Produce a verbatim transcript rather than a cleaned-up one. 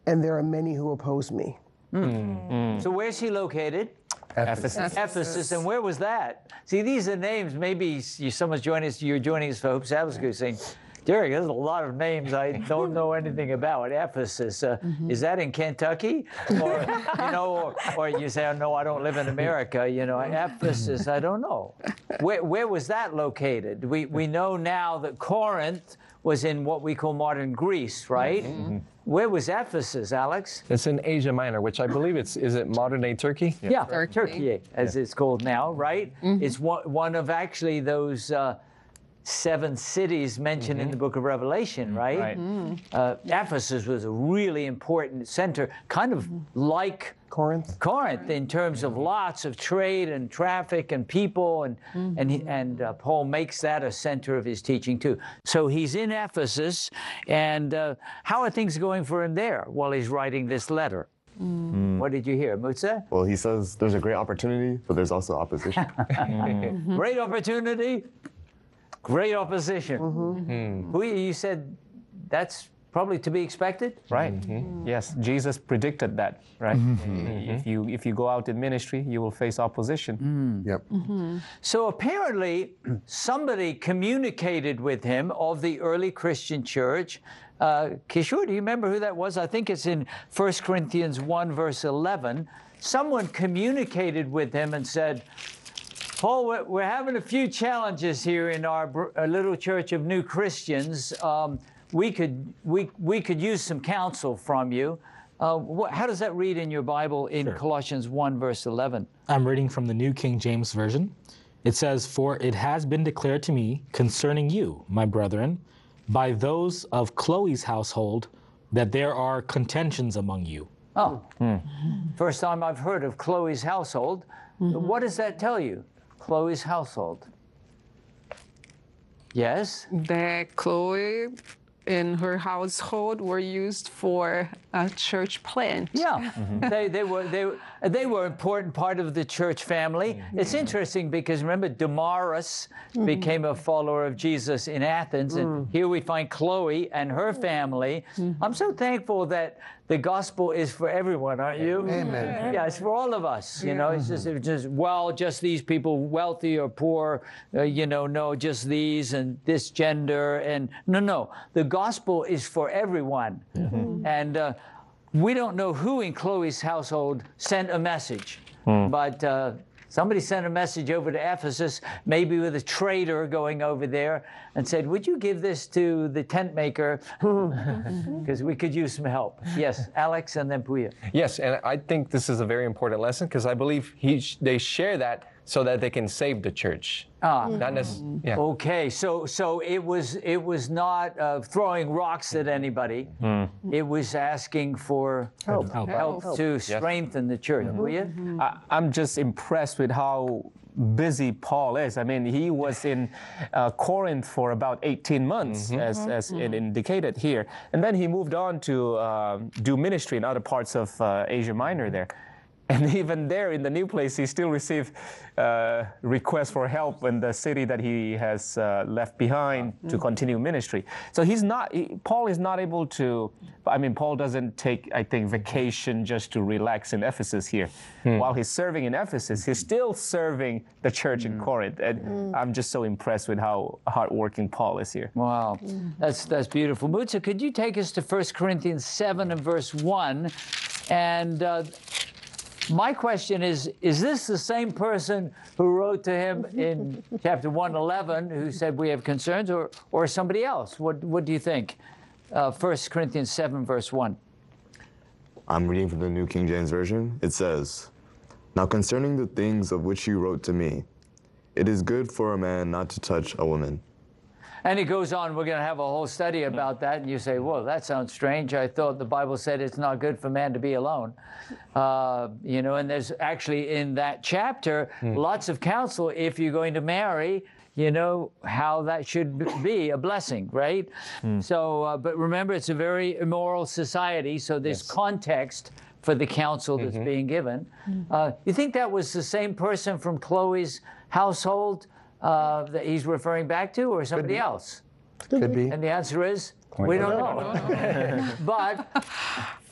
and there are many who oppose me. Mm. Mm. So where's he located? Ephesus. Ephesus. Ephesus. And where was that? See, these are names. Maybe you, someone's joining us. You're joining us for Hope Sabbath School saying, Derek, there's a lot of names I don't know anything about. Ephesus. Uh, mm-hmm. Is that in Kentucky? Or, you know, or, or you say, oh, no, I don't live in America. You know, Ephesus, I don't know. Where, where was that located? We, we know now that Corinth was in what we call modern Greece, right? Mm-hmm. Where was Ephesus, Alex? It's in Asia Minor, which I believe it's, is it modern-day Turkey? Yeah, yeah Turkey. Turkey, as yeah. it's called now, right? Mm-hmm. It's one, one of actually those uh, seven cities mentioned mm-hmm. in the book of Revelation, right? right. Mm-hmm. uh, Ephesus was a really important center, kind of mm-hmm. like Corinth. Corinth, in terms of lots of trade and traffic and people, and mm-hmm. and he, and uh, Paul makes that a center of his teaching too. So he's in Ephesus, and uh, how are things going for him there while he's writing this letter? Mm. What did you hear, Mutsa? Well, he says there's a great opportunity, but there's also opposition. mm-hmm. Great opportunity, great opposition. Mm-hmm. Mm. Who you said that's probably to be expected? Right. Mm-hmm. Yes, Jesus predicted that, right? Mm-hmm. If you if you go out in ministry, you will face opposition. Mm. Yep. Mm-hmm. So apparently, somebody communicated with him of the early Christian church. Uh, Kishore, do you remember who that was? I think it's in First Corinthians one, verse eleven. Someone communicated with him and said, Paul, we're, we're having a few challenges here in our, our little church of new Christians. Um, We could we we could use some counsel from you. Uh, wh- how does that read in your Bible in sure. Colossians one verse eleven? I'm reading from the New King James Version. It says, "For it has been declared to me concerning you, my brethren, by those of Chloe's household, that there are contentions among you." Oh, mm. First time I've heard of Chloe's household. Mm-hmm. What does that tell you? Chloe's household. Yes. That Chloe in her household were used for a church plant. Yeah, mm-hmm. they they were they they were an important part of the church family. Mm-hmm. It's interesting because remember Damaris mm-hmm. became a follower of Jesus in Athens, mm-hmm. and here we find Chloe and her family. Mm-hmm. I'm so thankful that the gospel is for everyone, aren't you? Amen. Yeah, it's for all of us. You know, it's just, it's just well, just these people, wealthy or poor. Uh, you know, no, just these and this gender and no, no. The gospel is for everyone, mm-hmm. and uh, we don't know who in Chloe's household sent a message, mm. but. Uh, Somebody sent a message over to Ephesus, maybe with a trader going over there, and said, would you give this to the tent maker? Because we could use some help. Yes, Alex and then Puya. Yes, and I think this is a very important lesson because I believe he sh- they share that so that they can save the church. Ah, not necessarily. Yeah. Okay, so so it was it was not uh, throwing rocks at anybody. Mm. It was asking for help, help, help, help. to yes. strengthen the church. Mm-hmm. Will you? Mm-hmm. I, I'm just impressed with how busy Paul is. I mean, he was in uh, Corinth for about eighteen months, mm-hmm. as, as mm-hmm. it indicated here, and then he moved on to uh, do ministry in other parts of uh, Asia Minor there. And even there in the new place, he still received uh, requests for help in the city that he has uh, left behind mm-hmm. to continue ministry. So he's not, he, Paul is not able to, I mean, Paul doesn't take, I think, vacation just to relax in Ephesus here. Mm. While he's serving in Ephesus, he's still serving the church mm. in Corinth. And mm. I'm just so impressed with how hardworking Paul is here. Wow, mm. that's that's beautiful. Mutsa, could you take us to First Corinthians seven and verse one? And uh, my question is, is this the same person who wrote to him in chapter one eleven who said we have concerns, or or somebody else? What what do you think? Uh, First Corinthians seven, verse one. I'm reading from the New King James Version. It says, "Now concerning the things of which you wrote to me, it is good for a man not to touch a woman." And he goes on, we're going to have a whole study about that, and you say, whoa, that sounds strange. I thought the Bible said it's not good for man to be alone. Uh, you know, and there's actually in that chapter, mm. lots of counsel if you're going to marry, you know, how that should be a blessing, right? Mm. So, uh, but remember, it's a very immoral society, so there's yes. context for the counsel that's mm-hmm. being given. Mm. Uh, you think that was the same person from Chloe's household Uh, that he's referring back to, or somebody else? Could be. And the answer is, we don't know. But